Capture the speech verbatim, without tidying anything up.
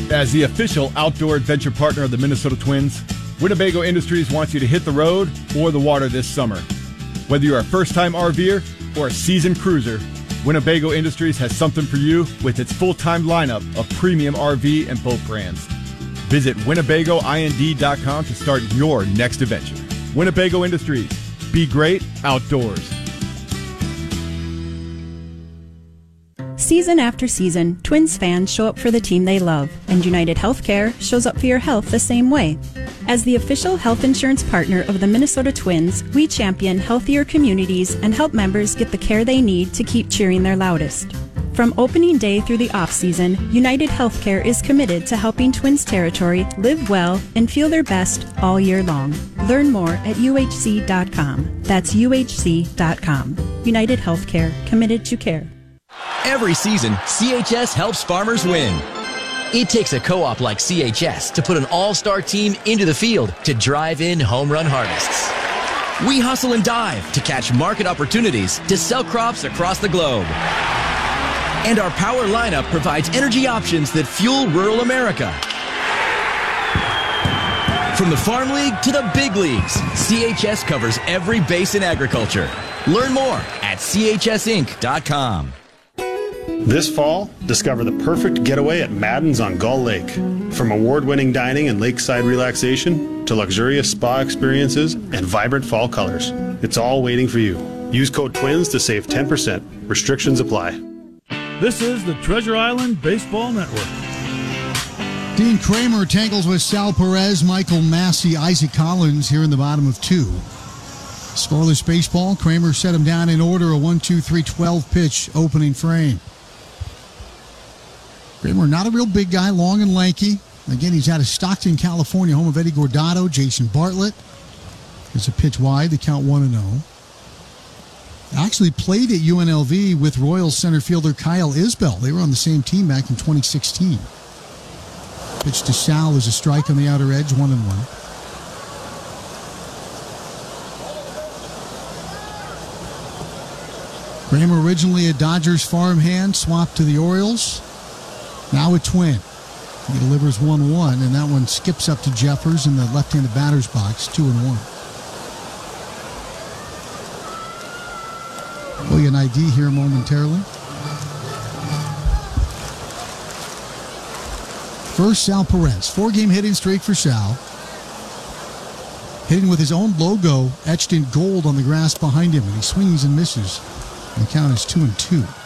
As the official outdoor adventure partner of the Minnesota Twins, Winnebago Industries wants you to hit the road or the water this summer. Whether you're a first-time RVer or a seasoned cruiser, Winnebago Industries has something for you with its full-time lineup of premium R V and boat brands. Visit Winnebago I N D dot com to start your next adventure. Winnebago Industries. Be great outdoors. Season after season, Twins fans show up for the team they love, and United Healthcare shows up for your health the same way. As the official health insurance partner of the Minnesota Twins, we champion healthier communities and help members get the care they need to keep cheering their loudest. From opening day through the off-season, United Healthcare is committed to helping Twins territory live well and feel their best all year long. Learn more at U H C dot com. That's U H C dot com. United Healthcare, committed to care. Every season, C H S helps farmers win. It takes a co-op like C H S to put an all-star team into the field to drive in home run harvests. We hustle and dive to catch market opportunities to sell crops across the globe. And our power lineup provides energy options that fuel rural America. From the Farm League to the big leagues, C H S covers every base in agriculture. Learn more at C H S Inc dot com. This fall, discover the perfect getaway at Madden's on Gull Lake. From award-winning dining and lakeside relaxation to luxurious spa experiences and vibrant fall colors, it's all waiting for you. Use code TWINS to save ten percent. Restrictions apply. This is the Treasure Island Baseball Network. Dean Kramer tangles with Sal Perez, Michael Massey, Isaac Collins here in the bottom of two. Scoreless baseball. Kramer set him down in order, a one two three twelve pitch opening frame. Kramer, not a real big guy, long and lanky. Again, he's out of Stockton, California, home of Eddie Gordado, Jason Bartlett. It's a pitch wide, the count one and oh. Actually played at U N L V with Royals center fielder Kyle Isbell. They were on the same team back in twenty sixteen. Pitch to Sal is a strike on the outer edge, one and one. Kramer, originally a Dodgers farmhand, swapped to the Orioles. Now a Twin. He delivers one one, and that one skips up to Jeffers in the left-handed batter's box, two and one. We'll get an I D here momentarily. First, Sal Perez. Four-game hitting streak for Sal. Hitting with his own logo etched in gold on the grass behind him, and he swings and misses. And the count is two and two.